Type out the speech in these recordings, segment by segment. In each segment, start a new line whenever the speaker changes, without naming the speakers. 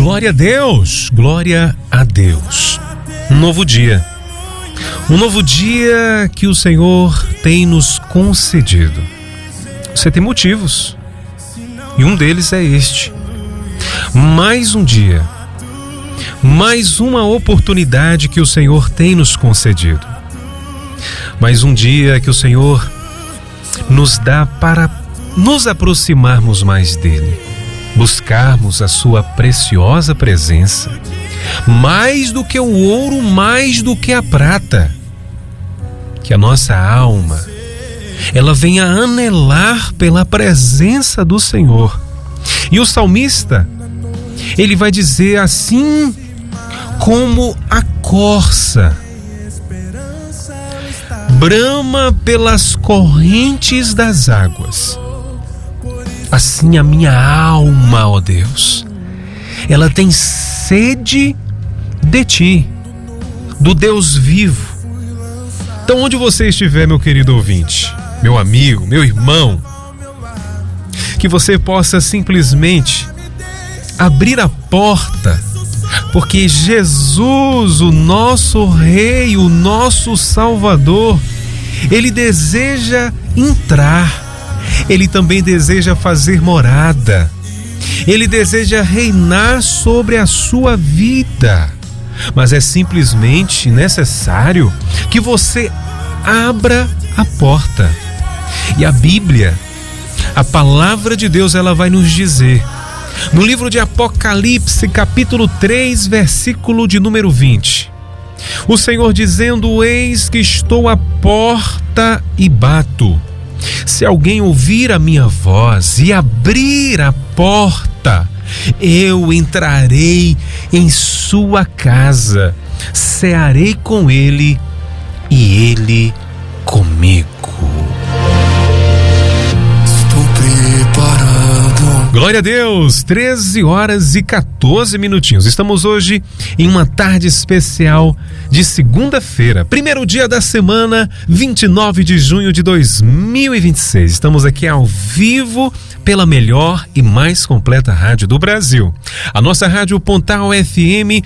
Glória a Deus, glória a Deus. Um novo dia que o Senhor tem nos concedido. Você tem motivos, e um deles é este: mais um dia, mais uma oportunidade que o Senhor tem nos concedido. Mais um dia que o Senhor nos dá para nos aproximarmos mais dele, buscarmos a sua preciosa presença, mais do que o ouro, mais do que a prata. Que a nossa alma, ela venha anelar pela presença do Senhor. E o salmista, ele vai dizer assim como a corça brama pelas correntes das águas, assim a minha alma, ó Deus, ela tem sede de Ti, do Deus vivo. Então, onde você estiver, meu querido ouvinte, meu amigo, meu irmão, que você possa simplesmente abrir a porta, porque Jesus, o nosso Rei, o nosso Salvador, Ele deseja entrar, Ele também deseja fazer morada, Ele deseja reinar sobre a sua vida. Mas é simplesmente necessário que você abra a porta. E a Bíblia, a palavra de Deus, ela vai nos dizer, no livro de Apocalipse, capítulo 3, versículo de número 20, o Senhor dizendo: eis que estou à porta e bato. Se alguém ouvir a minha voz e abrir a porta, eu entrarei em sua casa, cearei com ele e ele comigo.
Estou preparado.
Glória a Deus, 13 horas e 14 minutinhos. Estamos hoje em uma tarde especial de segunda-feira, primeiro dia da semana, 29 de junho de 2026. Estamos aqui ao vivo pela melhor e mais completa rádio do Brasil. A nossa rádio Pontal FM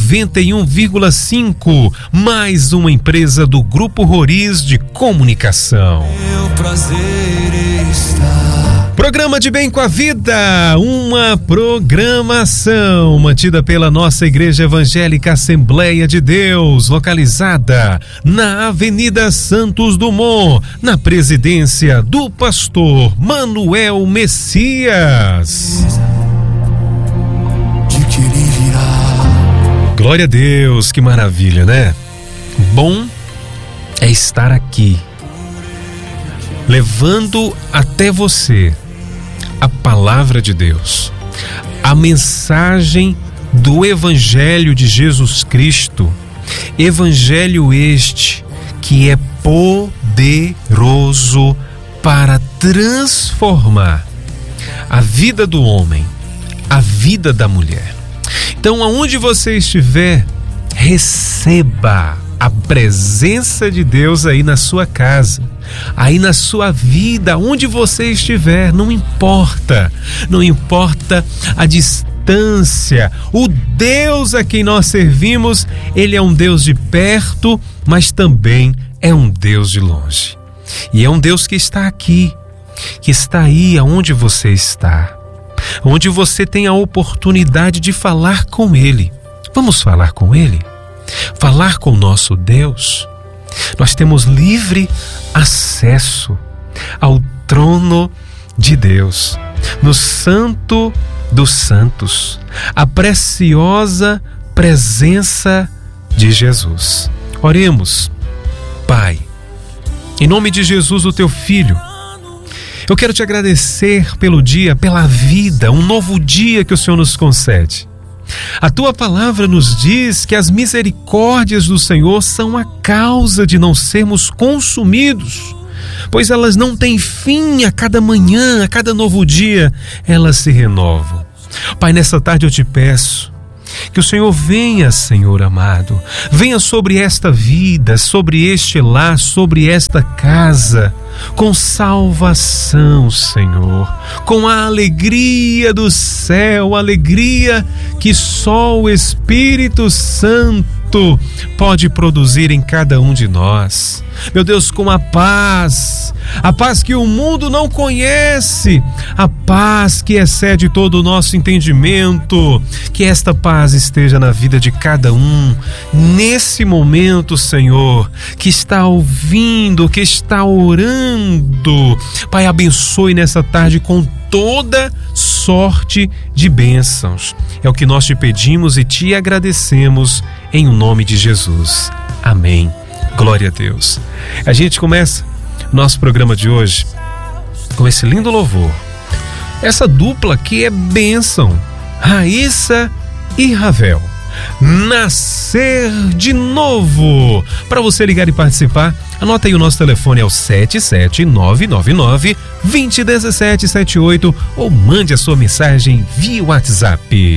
91,5, mais uma empresa do Grupo Roriz de Comunicação.
Meu prazer está.
Programa de Bem com a Vida, uma programação mantida pela nossa Igreja Evangélica Assembleia de Deus, localizada na Avenida Santos Dumont, na presidência do pastor Manuel Messias.
De que ele virá.
Glória a Deus, que maravilha, né? Bom é estar aqui, levando até você a palavra de Deus, a mensagem do Evangelho de Jesus Cristo, Evangelho este que é poderoso para transformar a vida do homem, a vida da mulher. Então, aonde você estiver, receba a presença de Deus aí na sua casa, aí na sua vida, onde você estiver, não importa a distância. O Deus a quem nós servimos, Ele é um Deus de perto, mas também é um Deus de longe. E é um Deus que está aqui, que está aí aonde você está, onde você tem a oportunidade de falar com Ele. Vamos falar com Ele? Falar com o nosso Deus? Nós temos livre acesso ao trono de Deus, no Santo dos Santos, a preciosa presença de Jesus. Oremos. Pai, em nome de Jesus, o teu Filho, eu quero te agradecer pelo dia, pela vida, um novo dia que o Senhor nos concede. A tua palavra nos diz que as misericórdias do Senhor são a causa de não sermos consumidos, pois elas não têm fim. A cada manhã, a cada novo dia, elas se renovam. Pai, nessa tarde eu te peço que o Senhor venha, Senhor amado, venha sobre esta vida, sobre este lar, sobre esta casa. com salvação, Senhor, com a alegria do céu, alegria que só o Espírito Santo pode produzir em cada um de nós. Meu Deus, com a paz que o mundo não conhece, a paz que excede todo o nosso entendimento, que esta paz esteja na vida de cada um, nesse momento, Senhor, que está ouvindo, que está orando. Pai, abençoe nessa tarde com toda sorte de bênçãos. É o que nós te pedimos e te agradecemos em nome de Jesus. Amém. Glória a Deus. A gente começa nosso programa de hoje com esse lindo louvor. Essa dupla que é bênção, Raíssa e Ravel. Nascer de novo. Para você ligar e participar, anota aí, o nosso telefone é o 77999-201778 ou mande a sua mensagem via WhatsApp.